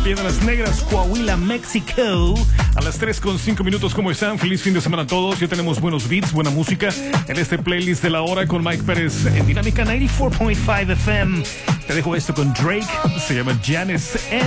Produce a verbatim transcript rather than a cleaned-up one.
Piedras Negras, Coahuila, México. A las tres con cinco minutos, ¿cómo están? Feliz fin de semana a todos. Ya tenemos buenos beats, buena música en este playlist de la hora con Mike Pérez en Dinámica noventa y cuatro punto cinco F M. Te dejo esto con Drake, se llama Janice.